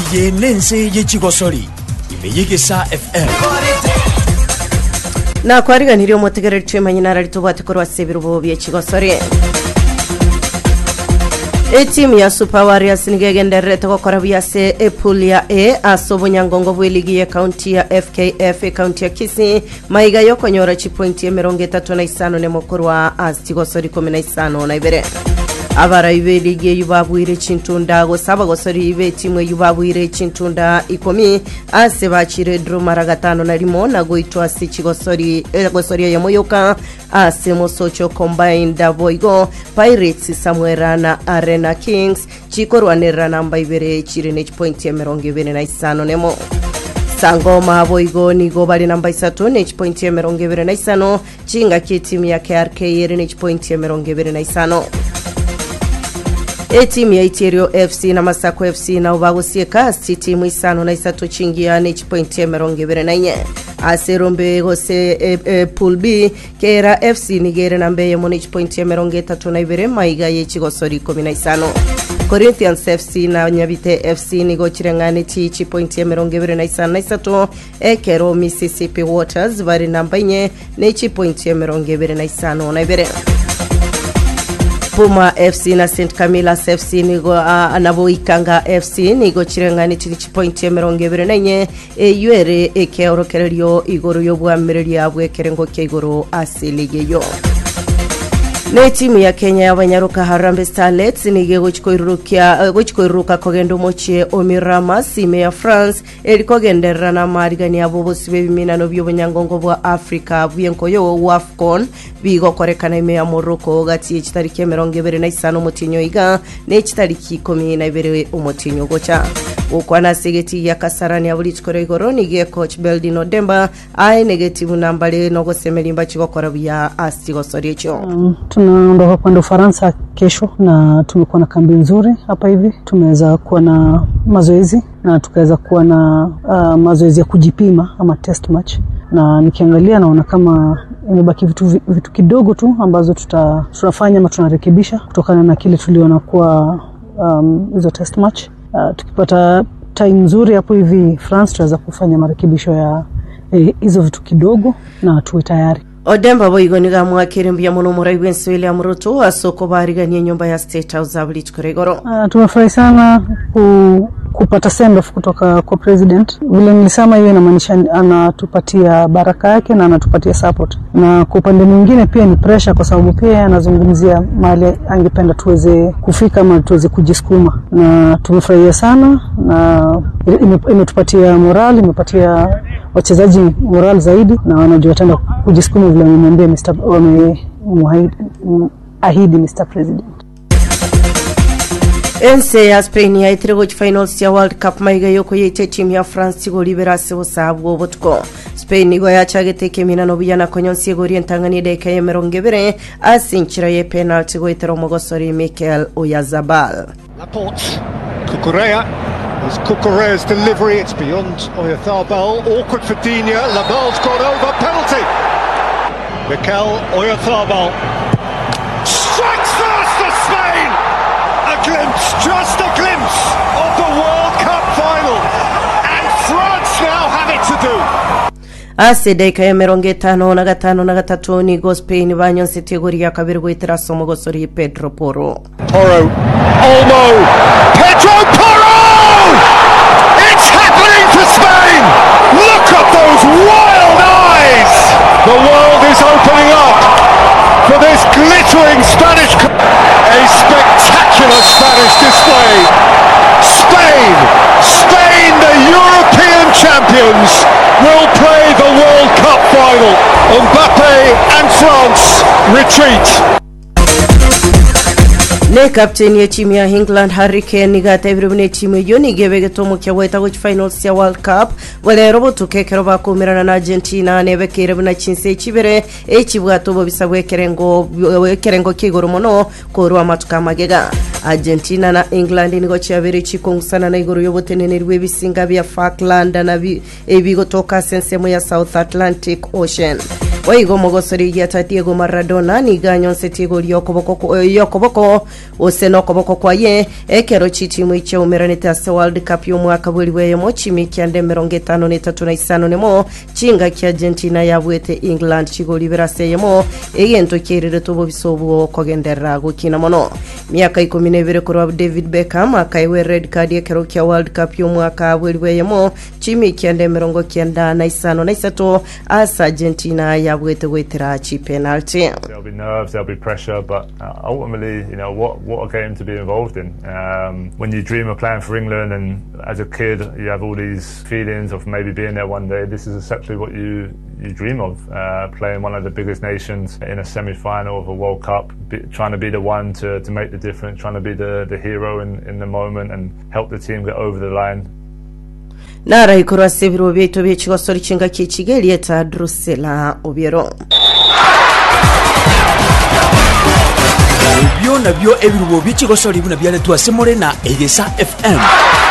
yenense yechigosori imeyegesa FM na kwariganiryo mutegereri twemanyina rari tubate korwa sebirubo byechigosori. Timu ya Super Warriors nigegenderete gukora byase Epulia asobonyangongo bweligi ya county ya FKF county ya Kisii maiga yo konyora chipointi ya 35 ne mokorwa astigosori 15 na ibere abara ibeligi yubabwire chintunda go saba gosori ibe timu yubabwire chintunda ikomi ase bachire drumara 5 na limo na goitwa sichigosori gosori ya moyoka ase mosocho combined boygo Pirates Samuera na Arena Kings chikorwanira namba ibere chirene point ya 25 nemo Sangoma boygo nigo bali namba 3 ne point ya 25 chinga kitimu ya KRK yere point ya 25 timu ya Iterio FC na Masako FC na ubagosieka timu isano na isato chingia ne point ya 24 aserombe gose pool B kera FC nigere nambe ya monich point ya 32 maiga ye chigosori 15 Corinthians FC na Nyabite FC nigo chirengane chi point ya 25 ekero Mississippi Waters bari namba nye ne point ya 25 na ibere Puma FC na St. Camillus FC nigo anaboikanga FC nigo chirengane chi point ya 24 yuere ekeorokererio igoro yobwa mireri yabwe kerengo ke igoro asiligeyo ne timu ya Kenya y'abanyaruka Harambee Starlets nige gochikoiruka kogendo mochie Omirama sime ya France erikogenderana na marigani abo bose bebiminano by'obunyangongo bwa Africa byenkoyo WAFCON bigo korekana ime ya Morocco gati chitariki 25 mutinyo iga ne chitariki 12 umutinyo gocha ukwana segeti ya Kasarani abulitskore igoro nige coach Beldino Demba ai negative nambale no gosemelimba chigokora bya astigosori echo tunaondoka kwenda Ufaransa kesho na tumekuwa na kambi nzuri hapa hivi. Tumeweza kuwa na mazoezi na tukaweza kuwa na mazoezi ya kujipima ama test match, na nikiangalia naona kama imebaki vitu kidogo tu ambazo tutafanya ama tunarekebisha kutokana na kile tuliona kwa hizo test match. Tukipata time nzuri hapo hivi France tutaweza kufanya marekebisho ya hizo vitu kidogo na tuwe tayari. Odemba boygo niga mwakirimbia muno muraiwensi William Ruto asoko bariganye nyumba ya State House abulitkoregoro. Tumefurahi sana kupata send off kutoka kwa president. Vile nilisema hiyo inamaanisha anatupatia baraka yake na anatupatia support. Na kwa upande mwingine pia ni pressure kwa sababu pia anazungumzia mahali angependa tuweze kufika ama tuweze kujisukuma. Na tumefurahia sana na imetupatia morale, imepatia wachezaji morale zaidi na wanajua tena kujisukuma vile wamemwambia ahidi Mr. President. Ense ya Spain ya itrego finals ya World Cup maiga yoko yete timu ya France go liberase osabu obotko Spain nigo ya chagete keminano biyana konyonsi go rientangani de kaye merongevere asinchira ye penalty go itero mogosori Mikel Oyarzabal. Laporte Cucurella. It's Cucurella's delivery, it's beyond Oyarzabal, awkward for Digne, Labal's gone over, penalty! Mikel Oyarzabal strikes first for Spain! A glimpse, just a glimpse of the World Cup final, and France now have it to do. Daika ya 55 ni go Spain banyonse tegori ya kabiri go iteraso mogosori Pedro Porro. Porro, Olmo, Pedro Porro! It's happening for Spain! Look at those wild eyes! The world is opening up for this glittering Spanish... A spectacular Spanish display! Spain, the European champions, will play the World Cup final. Mbappe and France retreat. Ne captain ya timu ya England Harry Kane nigata everybody timu yoni gebege tomu kya weta which finals ya World Cup wale robotu kekero bakumirana na Argentina nebekere buna chinse chibere echibwato bo bisabwe kerengo kigoro mono korwa matuka magega Argentina na England nigo chabere chikongusana na igoro yobotenene rwe bisinga bya Falkland na ebigo toka sensemo ya South Atlantic Ocean waigo mogosori giata Diego Maradona ni ganyo setigo yokoboko oseno koboko kwaye ekero chitimu iche umeranita se World Cup yo mwaka bweliwe mo chimi kyande 53 nemo chinga kya Argentina yabwete England chigoli berase yemo egento kirire tubo bisobo kogendera gukina mono miaka 12 kurwa David Beckham akaiwe red card ekero kya World Cup yo mwaka bweliwe mo chimi kyande 93 asa Argentina yabwete wetera chi penalty. There'll be nerves, there'll be pressure, but ultimately, you know, what a game to be involved in. When you dream of playing for England, and as a kid you have all these feelings of maybe being there one day, this is exactly what you dream of, playing one of the biggest nations in a semi-final of a World Cup, trying to be the one to make the difference, trying to be the hero in the moment and help the team get over the line. Nara ikurwa sebiro byeto byekigosori chinga kikigeli eta Drusilla Obiero. Ebyo nabyo ebirubo byekigosori buna byaletwa Semorena Egesa FM.